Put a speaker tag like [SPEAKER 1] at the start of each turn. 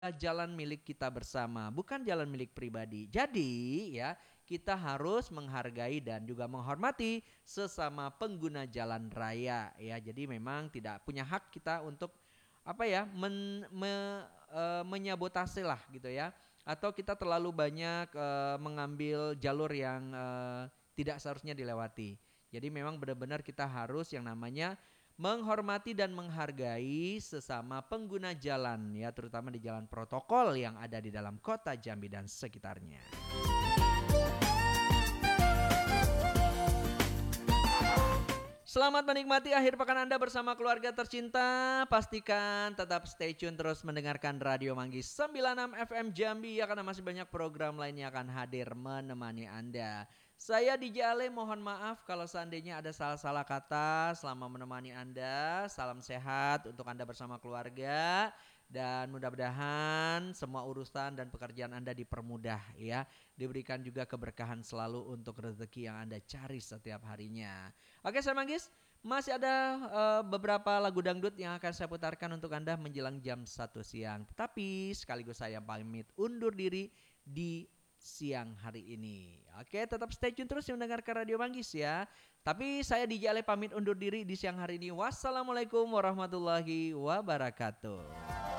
[SPEAKER 1] jalan milik kita bersama, bukan jalan milik pribadi. Jadi ya, kita harus menghargai dan juga menghormati sesama pengguna jalan raya ya. Jadi memang tidak punya hak kita untuk apa ya, menyabotase lah gitu ya. Atau kita terlalu banyak mengambil jalur yang tidak seharusnya dilewati. Jadi memang benar-benar kita harus yang namanya menghormati dan menghargai sesama pengguna jalan ya, terutama di jalan protokol yang ada di dalam kota Jambi dan sekitarnya. Selamat menikmati akhir pekan Anda bersama keluarga tercinta. Pastikan tetap stay tune terus mendengarkan Radio Manggis 96 FM Jambi ya, karena masih banyak program lainnya akan hadir menemani Anda. Saya DJ Ale, mohon maaf kalau seandainya ada salah-salah kata selama menemani Anda. Salam sehat untuk Anda bersama keluarga. Dan mudah-mudahan semua urusan dan pekerjaan Anda dipermudah ya. Diberikan juga keberkahan selalu untuk rezeki yang Anda cari setiap harinya. Oke, saya Manggis, masih ada beberapa lagu dangdut yang akan saya putarkan untuk Anda menjelang jam 1 siang. Tetapi sekaligus saya pamit undur diri di siang hari ini. Oke, tetap stay tune terus mendengarkan Radio Manggis ya. Tapi saya DJ Ale pamit undur diri di siang hari ini. Wassalamualaikum warahmatullahi wabarakatuh.